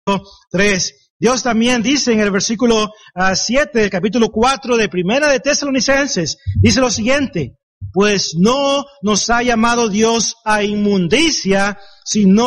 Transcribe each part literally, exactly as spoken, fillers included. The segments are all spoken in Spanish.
tres. Dios también dice en el versículo uh, siete del capítulo cuatro de Primera de Tesalonicenses, dice lo siguiente: pues no nos ha llamado Dios a inmundicia, sino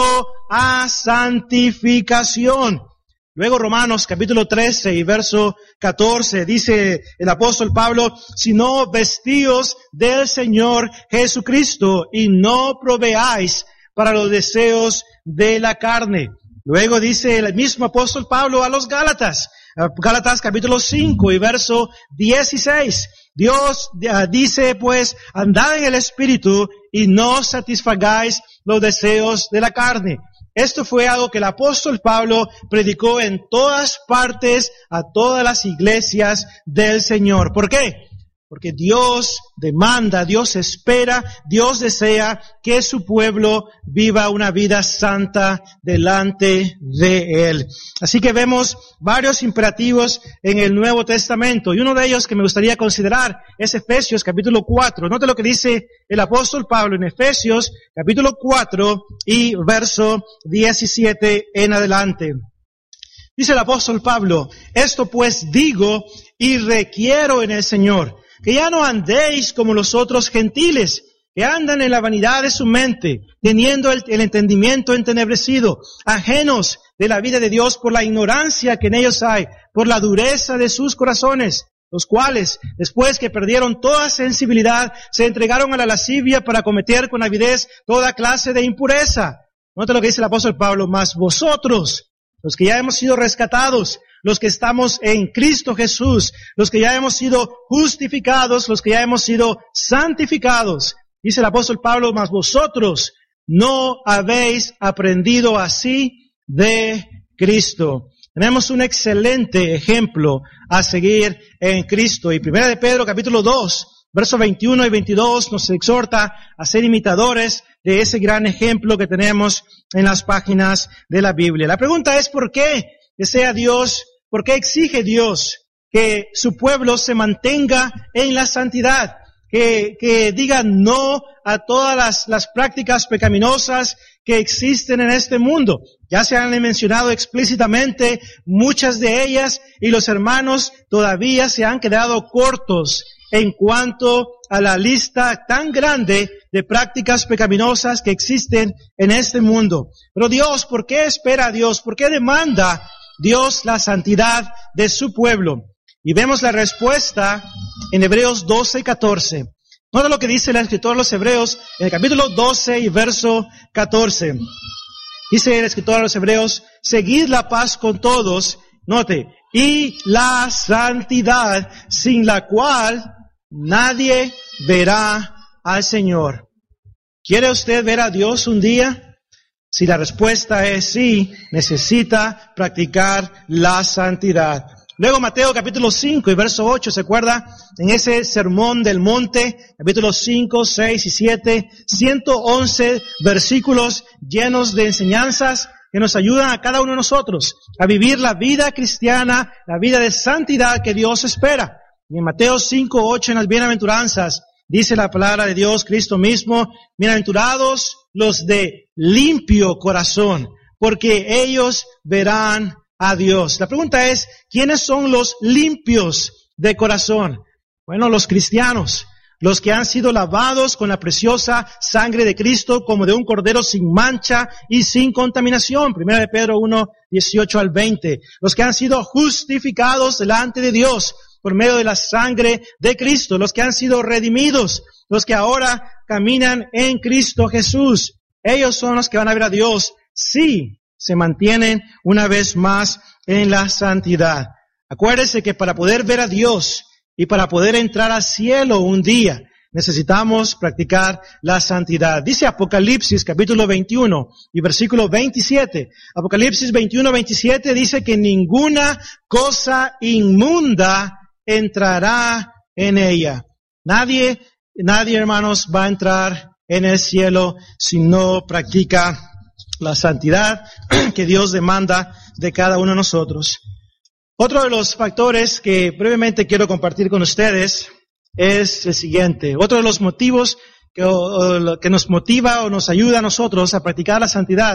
a santificación. Luego Romanos capítulo trece y verso catorce, dice el apóstol Pablo: sino vestíos del Señor Jesucristo y no proveáis para los deseos de la carne. Luego dice el mismo apóstol Pablo a los Gálatas, Gálatas capítulo cinco y verso dieciséis. Dios uh, dice pues: andad en el Espíritu y no satisfagáis los deseos de la carne. Esto fue algo que el apóstol Pablo predicó en todas partes, a todas las iglesias del Señor. ¿Por qué? Porque Dios demanda, Dios espera, Dios desea que su pueblo viva una vida santa delante de Él. Así que vemos varios imperativos en el Nuevo Testamento, y uno de ellos que me gustaría considerar es Efesios capítulo cuatro. Note lo que dice el apóstol Pablo en Efesios capítulo cuatro y verso diecisiete en adelante. Dice el apóstol Pablo: esto pues digo y requiero en el Señor, que ya no andéis como los otros gentiles, que andan en la vanidad de su mente, teniendo el, el entendimiento entenebrecido, ajenos de la vida de Dios por la ignorancia que en ellos hay, por la dureza de sus corazones, los cuales, después que perdieron toda sensibilidad, se entregaron a la lascivia para cometer con avidez toda clase de impureza. Nota lo que dice el apóstol Pablo: mas vosotros, los que ya hemos sido rescatados, los que estamos en Cristo Jesús, los que ya hemos sido justificados, los que ya hemos sido santificados. Dice el apóstol Pablo: mas vosotros no habéis aprendido así de Cristo. Tenemos un excelente ejemplo a seguir en Cristo. Y Primera de Pedro capítulo dos, versos veintiuno y veintidós nos exhorta a ser imitadores de ese gran ejemplo que tenemos en las páginas de la Biblia. La pregunta es: ¿por qué desea Dios? ¿Por qué exige Dios que su pueblo se mantenga en la santidad? Que, que diga no a todas las, las prácticas pecaminosas que existen en este mundo. Ya se han mencionado explícitamente muchas de ellas, y los hermanos todavía se han quedado cortos en cuanto a la lista tan grande de prácticas pecaminosas que existen en este mundo. Pero Dios, ¿por qué espera a Dios? ¿Por qué demanda Dios la santidad de su pueblo? Y vemos la respuesta en Hebreos doce y catorce. Nota lo que dice el escritor a los Hebreos en el capítulo doce y verso catorce. Dice el escritor a los Hebreos: seguid la paz con todos, note, y la santidad, sin la cual nadie verá al Señor. ¿Quiere usted ver a Dios un día? Si la respuesta es sí, necesita practicar la santidad. Luego Mateo capítulo cinco y verso ocho, ¿se acuerda? En ese sermón del monte, capítulos cinco, seis y siete, ciento once versículos llenos de enseñanzas que nos ayudan a cada uno de nosotros a vivir la vida cristiana, la vida de santidad que Dios espera. Y en Mateo cinco, ocho, en las bienaventuranzas, dice la palabra de Dios, Cristo mismo: bienaventurados los de limpio corazón, porque ellos verán a Dios. La pregunta es: ¿quiénes son los limpios de corazón? Bueno, los cristianos, los que han sido lavados con la preciosa sangre de Cristo como de un cordero sin mancha y sin contaminación. Primera de Pedro uno, dieciocho al veinte. Los que han sido justificados delante de Dios por medio de la sangre de Cristo, los que han sido redimidos, los que ahora caminan en Cristo Jesús. Ellos son los que van a ver a Dios si se mantienen una vez más en la santidad. Acuérdese que para poder ver a Dios y para poder entrar al cielo un día, necesitamos practicar la santidad. Dice Apocalipsis capítulo veintiuno y versículo veintisiete. Apocalipsis veintiuno, veintisiete dice que ninguna cosa inmunda entrará en ella. Nadie, nadie, hermanos, va a entrar en el cielo si no practica la santidad que Dios demanda de cada uno de nosotros. Otro de los factores que brevemente quiero compartir con ustedes es el siguiente. Otro de los motivos que, o, o, que nos motiva o nos ayuda a nosotros a practicar la santidad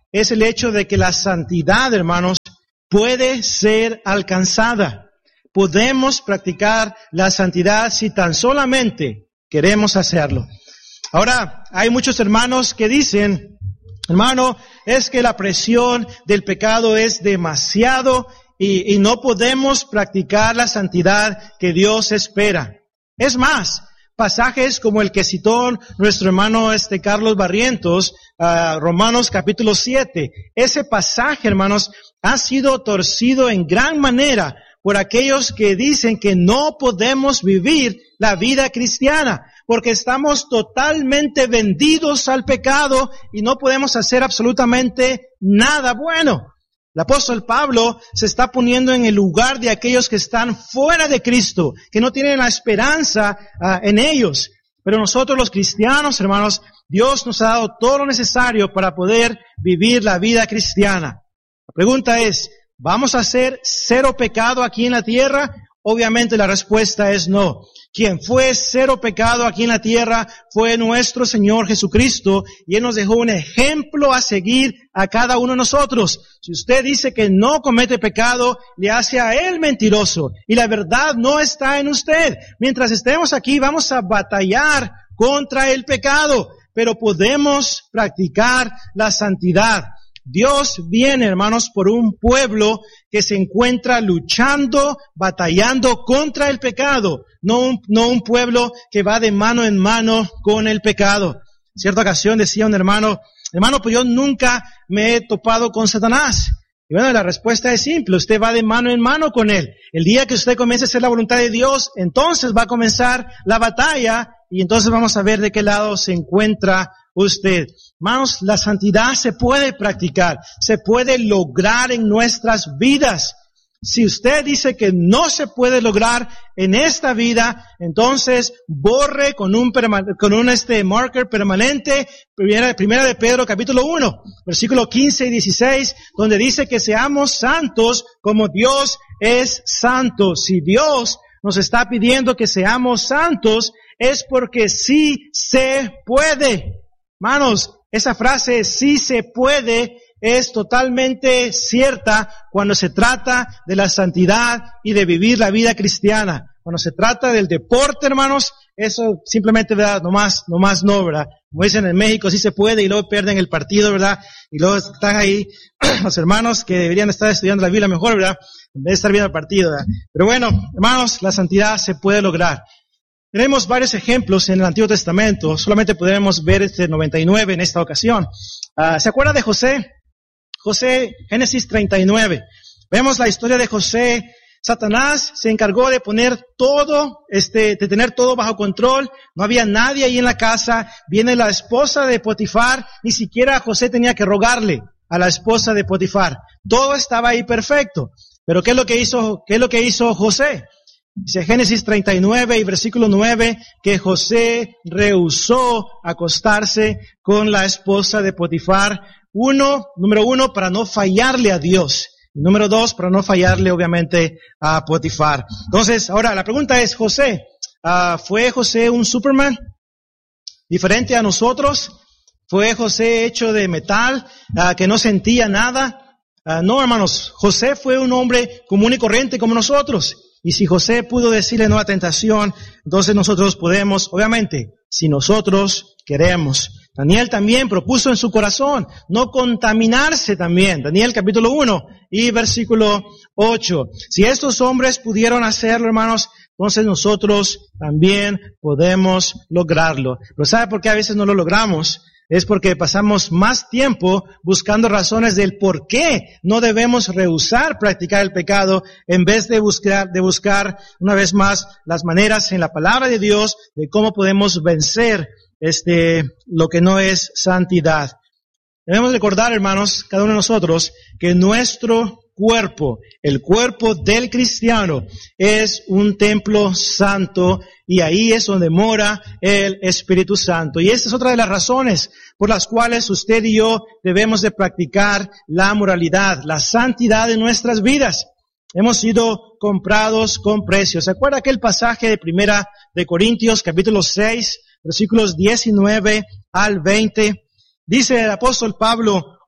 es el hecho de que la santidad, hermanos, puede ser alcanzada. Podemos practicar la santidad si tan solamente queremos hacerlo. Ahora, hay muchos hermanos que dicen, hermano, es que la presión del pecado es demasiado y, y no podemos practicar la santidad que Dios espera. Es más, pasajes como el que citó nuestro hermano este Carlos Barrientos, uh, Romanos capítulo siete, ese pasaje, hermanos, ha sido torcido en gran manera por aquellos que dicen que no podemos vivir la vida cristiana, porque estamos totalmente vendidos al pecado y no podemos hacer absolutamente nada bueno. El apóstol Pablo se está poniendo en el lugar de aquellos que están fuera de Cristo, que no tienen la esperanza uh, en ellos. Pero nosotros los cristianos, hermanos, Dios nos ha dado todo lo necesario para poder vivir la vida cristiana. La pregunta es, ¿vamos a hacer cero pecado aquí en la tierra? Obviamente la respuesta es no. Quien fue cero pecado aquí en la tierra fue nuestro Señor Jesucristo, y Él nos dejó un ejemplo a seguir a cada uno de nosotros. Si usted dice que no comete pecado, le hace a Él mentiroso, y la verdad no está en usted. Mientras estemos aquí, vamos a batallar contra el pecado, pero podemos practicar la santidad. Dios viene, hermanos, por un pueblo que se encuentra luchando, batallando contra el pecado, no un, no un pueblo que va de mano en mano con el pecado. En cierta ocasión decía un hermano, hermano, pues yo nunca me he topado con Satanás. Y bueno, la respuesta es simple, usted va de mano en mano con él. El día que usted comience a hacer la voluntad de Dios, entonces va a comenzar la batalla, y entonces vamos a ver de qué lado se encuentra usted. Hermanos, la santidad se puede practicar, se puede lograr en nuestras vidas. Si usted dice que no se puede lograr en esta vida, entonces borre con un perma- con un este marker permanente primera, primera de Pedro capítulo uno, versículo quince y dieciséis, donde dice que seamos santos como Dios es santo. Si Dios nos está pidiendo que seamos santos, es porque sí se puede. Hermanos, esa frase sí se puede es totalmente cierta cuando se trata de la santidad y de vivir la vida cristiana. Cuando se trata del deporte, hermanos, eso simplemente, ¿verdad? Nomás, nomás no, ¿verdad? Como dicen en México, sí se puede, y luego pierden el partido, ¿verdad? Y luego están ahí los hermanos que deberían estar estudiando la Biblia mejor, ¿verdad? En vez de estar viendo el partido, ¿verdad? Pero bueno, hermanos, la santidad se puede lograr. Tenemos varios ejemplos en el Antiguo Testamento, solamente podremos ver este noventa y nueve en esta ocasión. Uh, ¿Se acuerda de José? José, Génesis treinta y nueve. Vemos la historia de José. Satanás se encargó de poner todo, este, de tener todo bajo control. No había nadie ahí en la casa. Viene la esposa de Potifar. Ni siquiera José tenía que rogarle a la esposa de Potifar. Todo estaba ahí perfecto. Pero ¿qué es lo que hizo, qué es lo que hizo José? Dice Génesis treinta y nueve y versículo nueve que José rehusó acostarse con la esposa de Potifar. Uno, número uno, para no fallarle a Dios. Y número dos, para no fallarle obviamente a Potifar. Entonces, ahora la pregunta es, José, uh, ¿fue José un Superman? ¿Diferente a nosotros? ¿Fue José hecho de metal, uh, que no sentía nada? Uh, no, hermanos, José fue un hombre común y corriente como nosotros. Y si José pudo decirle no a tentación, entonces nosotros podemos, obviamente, si nosotros queremos. Daniel también propuso en su corazón no contaminarse también. Daniel capítulo uno y versículo ocho. Si estos hombres pudieron hacerlo, hermanos, entonces nosotros también podemos lograrlo. Pero ¿sabe por qué a veces no lo logramos? Es porque pasamos más tiempo buscando razones del por qué no debemos rehusar practicar el pecado en vez de buscar, de buscar una vez más las maneras en la palabra de Dios de cómo podemos vencer este, lo que no es santidad. Debemos recordar, hermanos, cada uno de nosotros, que nuestro cuerpo, el cuerpo del cristiano, es un templo santo, y ahí es donde mora el Espíritu Santo. Y esta es otra de las razones por las cuales usted y yo debemos de practicar la moralidad, la santidad en nuestras vidas. Hemos sido comprados con precio. ¿Se acuerda aquel pasaje de Primera de Corintios, capítulo seis, versículos diecinueve al veinte? Dice el apóstol Pablo,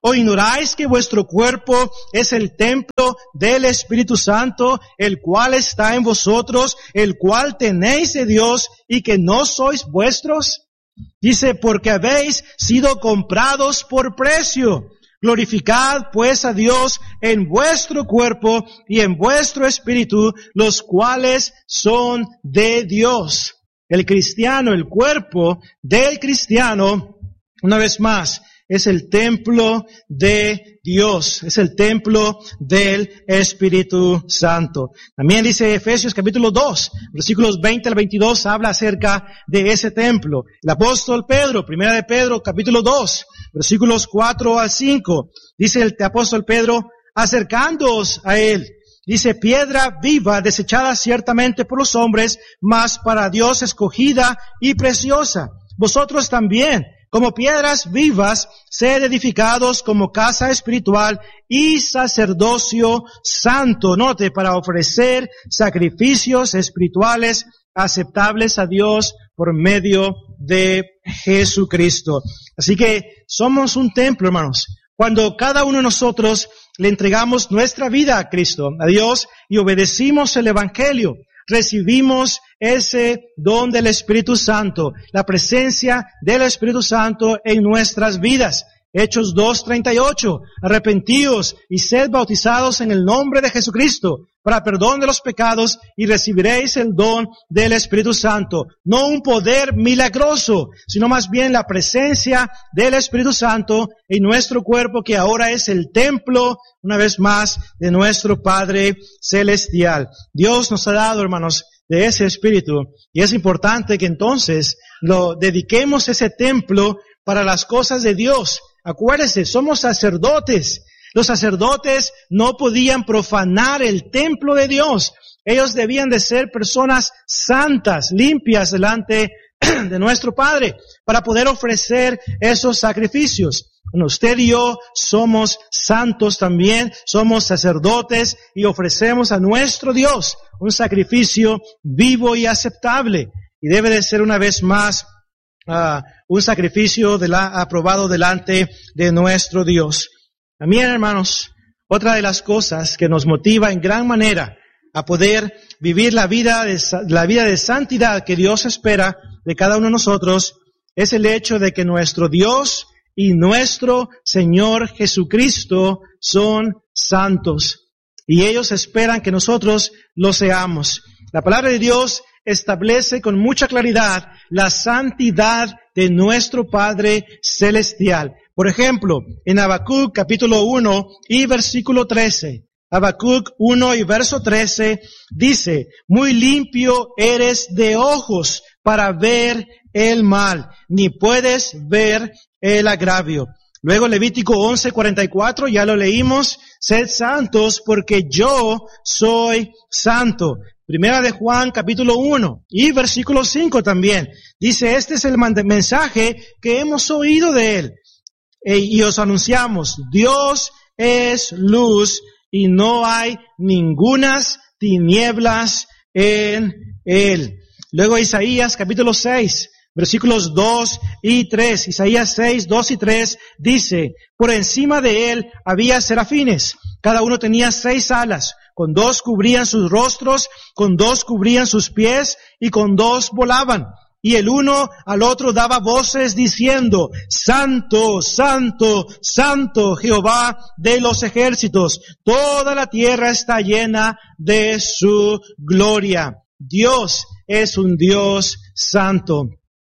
¿O ignoráis que vuestro cuerpo es el templo del Espíritu Santo, el cual está en vosotros, el cual tenéis de Dios y que no sois vuestros? Dice, porque habéis sido comprados por precio. Glorificad pues a Dios en vuestro cuerpo y en vuestro espíritu, los cuales son de Dios. El cristiano, el cuerpo del cristiano, una vez más, es el templo de Dios, es el templo del Espíritu Santo. También dice Efesios capítulo dos, versículos veinte al veintidós, habla acerca de ese templo. El apóstol Pedro, primera de Pedro, capítulo dos, versículos cuatro al cinco, dice el apóstol Pedro, acercándoos a él, dice, piedra viva, desechada ciertamente por los hombres, mas para Dios escogida y preciosa. Vosotros también, como piedras vivas, sed edificados como casa espiritual y sacerdocio santo. Note, para ofrecer sacrificios espirituales aceptables a Dios por medio de Jesucristo. Así que somos un templo, hermanos. Cuando cada uno de nosotros le entregamos nuestra vida a Cristo, a Dios, y obedecimos el Evangelio, recibimos ese don del Espíritu Santo, la presencia del Espíritu Santo en nuestras vidas. Hechos dos treinta y ocho, arrepentíos y sed bautizados en el nombre de Jesucristo para perdón de los pecados y recibiréis el don del Espíritu Santo. No un poder milagroso, sino más bien la presencia del Espíritu Santo en nuestro cuerpo, que ahora es el templo, una vez más, de nuestro Padre Celestial. Dios nos ha dado, hermanos, de ese Espíritu, y es importante que entonces lo dediquemos ese templo para las cosas de Dios. Acuérdense, somos sacerdotes. Los sacerdotes no podían profanar el templo de Dios. Ellos debían de ser personas santas, limpias delante de nuestro Padre, para poder ofrecer esos sacrificios. Bueno, usted y yo somos santos también, somos sacerdotes y ofrecemos a nuestro Dios un sacrificio vivo y aceptable. Y debe de ser una vez más uh, un sacrificio de la, aprobado delante de nuestro Dios. También, hermanos, otra de las cosas que nos motiva en gran manera a poder vivir la vida de, la vida de santidad que Dios espera de cada uno de nosotros es el hecho de que nuestro Dios y nuestro Señor Jesucristo son santos. Y ellos esperan que nosotros lo seamos. La palabra de Dios establece con mucha claridad la santidad de nuestro Padre Celestial. Por ejemplo, en Habacuc capítulo uno y versículo trece. Habacuc uno y verso trece dice, muy limpio eres de ojos para ver el mal, ni puedes ver el agravio. Luego Levítico once cuarenta y cuatro, ya lo leímos, sed santos porque yo soy santo. Primera de Juan capítulo uno y versículo cinco también. Dice, este es el mensaje que hemos oído de él. E, y os anunciamos, Dios es luz y no hay ningunas tinieblas en él. Luego Isaías capítulo seis, versículos dos y tres. Isaías seis, dos y tres dice, por encima de él había serafines, cada uno tenía seis alas, con dos cubrían sus rostros, con dos cubrían sus pies y con dos volaban. Y el uno al otro daba voces diciendo, Santo, Santo, Santo Jehová de los ejércitos, toda la tierra está llena de su gloria. Dios es un Dios santo.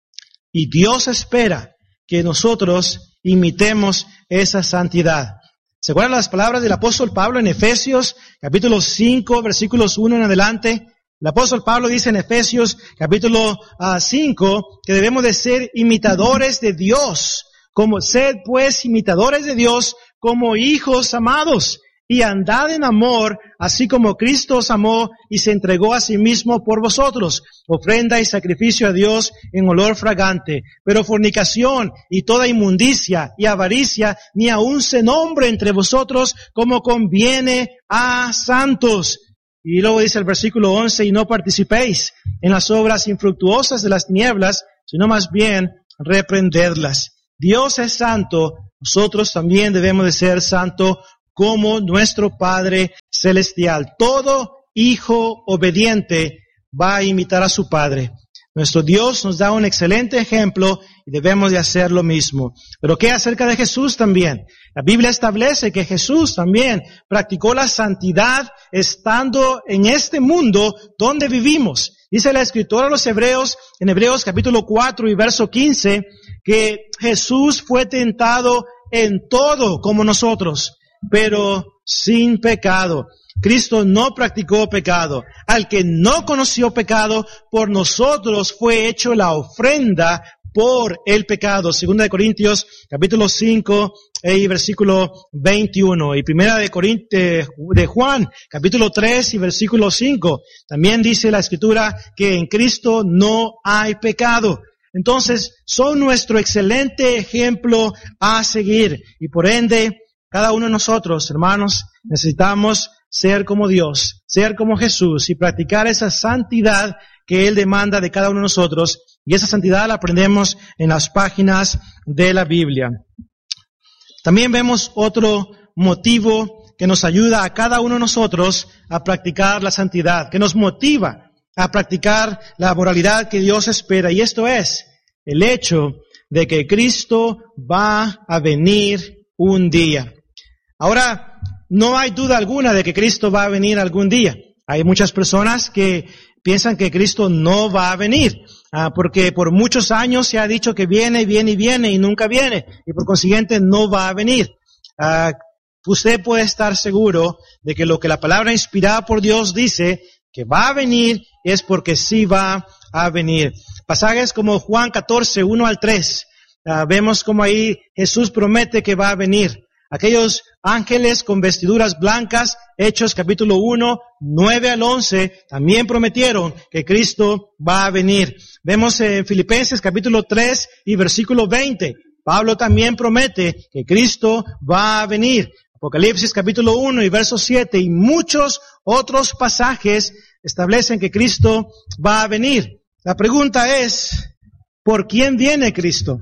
Y Dios espera que nosotros imitemos esa santidad. ¿Se acuerdan las palabras del apóstol Pablo en Efesios, capítulo cinco, versículos uno en adelante? El apóstol Pablo dice en Efesios, capítulo uh, cinco, que debemos de ser imitadores de Dios. Como sed pues imitadores de Dios como hijos amados. Y andad en amor, así como Cristo os amó y se entregó a sí mismo por vosotros, ofrenda y sacrificio a Dios en olor fragante. Pero fornicación y toda inmundicia y avaricia ni aun se nombre entre vosotros como conviene a santos. Y luego dice el versículo once, y no participéis en las obras infructuosas de las tinieblas, sino más bien reprenderlas. Dios es santo, nosotros también debemos de ser santos como nuestro Padre Celestial. Todo hijo obediente va a imitar a su Padre. Nuestro Dios nos da un excelente ejemplo y debemos de hacer lo mismo. Pero ¿qué acerca de Jesús también? La Biblia establece que Jesús también practicó la santidad estando en este mundo donde vivimos. Dice la Escritura a los Hebreos, en Hebreos capítulo cuatro y verso quince, que Jesús fue tentado en todo como nosotros, pero sin pecado. Cristo no practicó pecado. Al que no conoció pecado, por nosotros fue hecho la ofrenda por el pecado. Segunda de Corintios, capítulo cinco y versículo veintiuno. Y primera de Corintios, de Juan, capítulo tres y versículo cinco. También dice la Escritura que en Cristo no hay pecado. Entonces, son nuestro excelente ejemplo a seguir. Y por ende, cada uno de nosotros, hermanos, necesitamos ser como Dios, ser como Jesús y practicar esa santidad que Él demanda de cada uno de nosotros. Y esa santidad la aprendemos en las páginas de la Biblia. También vemos otro motivo que nos ayuda a cada uno de nosotros a practicar la santidad, que nos motiva a practicar la moralidad que Dios espera. Y esto es el hecho de que Cristo va a venir un día. Ahora, no hay duda alguna de que Cristo va a venir algún día. Hay muchas personas que piensan que Cristo no va a venir, ah, porque por muchos años se ha dicho que viene, viene y viene y nunca viene, y por consiguiente no va a venir. Ah, usted puede estar seguro de que lo que la palabra inspirada por Dios dice que va a venir es porque sí va a venir. Pasajes como Juan catorce, uno al tres, ah, vemos como ahí Jesús promete que va a venir. Aquellos ángeles con vestiduras blancas, Hechos capítulo uno, nueve al once, también prometieron que Cristo va a venir. Vemos en Filipenses capítulo tres y versículo veinte, Pablo también promete que Cristo va a venir. Apocalipsis capítulo uno y verso siete y muchos otros pasajes establecen que Cristo va a venir. La pregunta es, ¿por quién viene Cristo?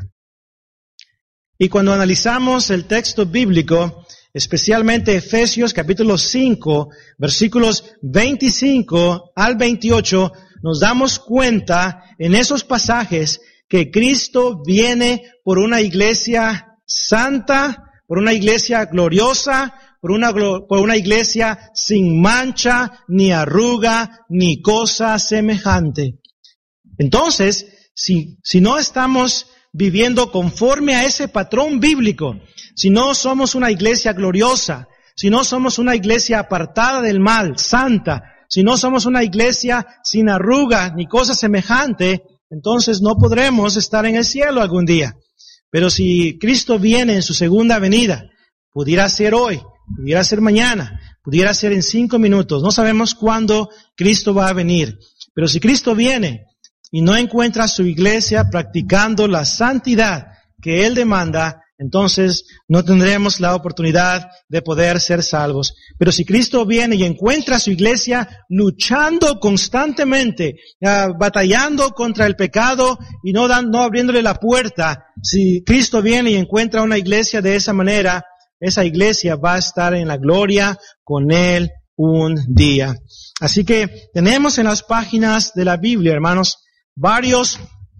Y cuando analizamos el texto bíblico, especialmente Efesios capítulo cinco, versículos veinticinco al veintiocho, nos damos cuenta en esos pasajes que Cristo viene por una iglesia santa, por una iglesia gloriosa, por una, por una iglesia sin mancha, ni arruga, ni cosa semejante. Entonces, si, si no estamos viviendo conforme a ese patrón bíblico, si no somos una iglesia gloriosa, si no somos una iglesia apartada del mal, santa, si no somos una iglesia sin arruga ni cosa semejante, entonces no podremos estar en el cielo algún día. Pero si Cristo viene en su segunda venida, pudiera ser hoy, pudiera ser mañana, pudiera ser en cinco minutos, no sabemos cuándo Cristo va a venir. Pero si Cristo viene y no encuentra a su iglesia practicando la santidad que Él demanda, entonces no tendremos la oportunidad de poder ser salvos. Pero si Cristo viene y encuentra a su iglesia luchando constantemente, uh, batallando contra el pecado y no, dan, no abriéndole la puerta, si Cristo viene y encuentra una iglesia de esa manera, esa iglesia va a estar en la gloria con Él un día. Así que tenemos en las páginas de la Biblia, hermanos, varios,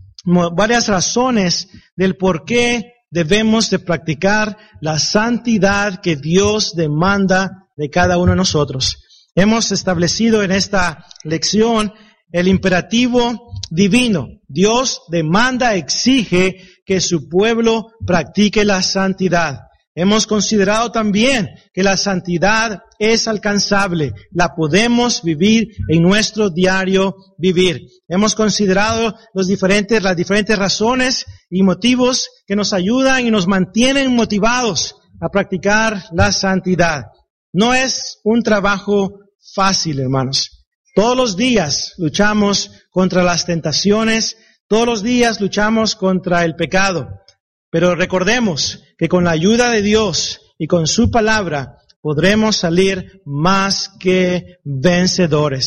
varias razones del por qué debemos de practicar la santidad que Dios demanda de cada uno de nosotros. Hemos establecido en esta lección el imperativo divino. Dios demanda, exige que su pueblo practique la santidad. Hemos considerado también que la santidad es alcanzable, la podemos vivir en nuestro diario vivir. Hemos considerado los diferentes, las diferentes razones y motivos que nos ayudan y nos mantienen motivados a practicar la santidad. No es un trabajo fácil, hermanos. Todos los días luchamos contra las tentaciones, todos los días luchamos contra el pecado. Pero recordemos que con la ayuda de Dios y con su palabra podremos salir más que vencedores.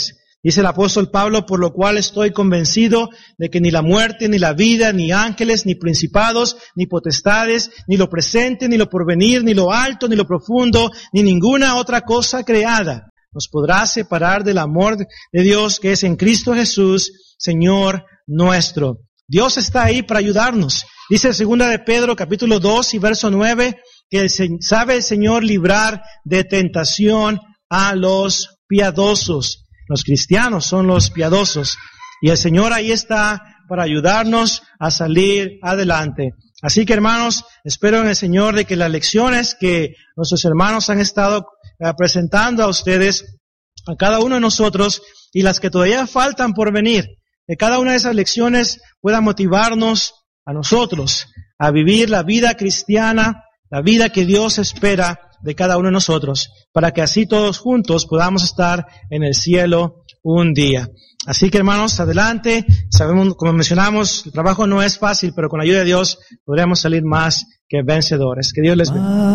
Dice el apóstol Pablo, por lo cual estoy convencido de que ni la muerte, ni la vida, ni ángeles, ni principados, ni potestades, ni lo presente, ni lo porvenir, ni lo alto, ni lo profundo, ni ninguna otra cosa creada nos podrá separar del amor de Dios que es en Cristo Jesús, Señor nuestro. Dios está ahí para ayudarnos. Dice segunda de Pedro, capítulo dos y verso nueve, que sabe el Señor librar de tentación a los piadosos. Los cristianos son los piadosos y el Señor ahí está para ayudarnos a salir adelante. Así que, hermanos, espero en el Señor de que las lecciones que nuestros hermanos han estado uh, presentando a ustedes, a cada uno de nosotros, y las que todavía faltan por venir, que cada una de esas lecciones pueda motivarnos a nosotros a vivir la vida cristiana, la vida que Dios espera de cada uno de nosotros, para que así todos juntos podamos estar en el cielo un día. Así que, hermanos, adelante. Sabemos, como mencionamos, el trabajo no es fácil, pero con la ayuda de Dios podremos salir más que vencedores. Que Dios les bendiga.